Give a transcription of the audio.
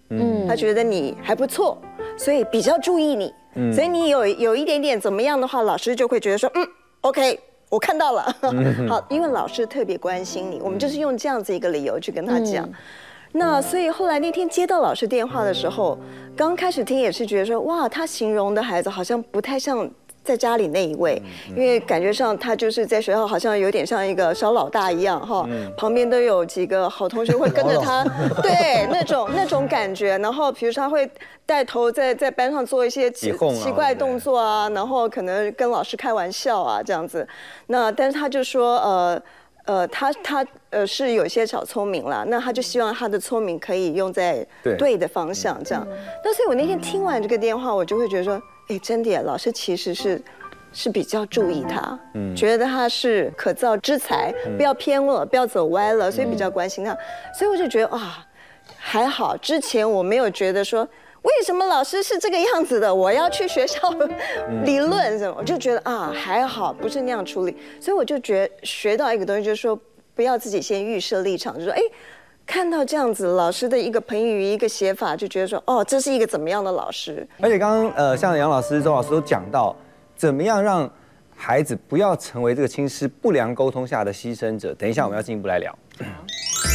他觉得你还不错，所以比较注意你，所以你有一点点怎么样的话，老师就会觉得说，OK。我看到了，好，因为老师特别关心你，我们就是用这样子一个理由去跟他讲。那所以后来那天接到老师电话的时候，刚开始听也是觉得说，哇，他形容的孩子好像不太像在家里那一位，因为感觉上他就是在学校好像有点像一个小老大一样哈，旁边都有几个好同学会跟着他，对，那种感觉。然后比如说他会带头在班上做一些奇怪动作啊，然后可能跟老师开玩笑啊这样子。那但是他就说他是有些小聪明啦，那他就希望他的聪明可以用在对的方向这样。那所以我那天听完这个电话，我就会觉得说，哎，真的耶，老师其实是比较注意他，觉得他是可造之才，不要偏了，不要走歪了，所以比较关心他。所以我就觉得还好，之前我没有觉得说，为什么老师是这个样子的？我要去学校理论什么？我就觉得还好，不是那样处理。所以我就觉得学到一个东西，就是说不要自己先预设立场，就说看到这样子老师的一个评语一个写法，就觉得说这是一个怎么样的老师？ 而且刚刚像杨老师、周老师都讲到，怎么样让孩子不要成为这个亲师不良沟通下的牺牲者。等一下我们要进一步来聊。